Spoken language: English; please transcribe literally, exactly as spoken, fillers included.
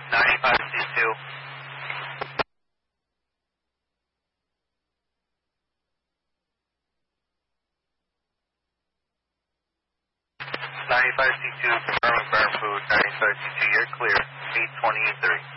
ninety-five C two. ninety-five C two, confirming burn food, ninety-five C two, you're clear, eight twenty-eight thirty.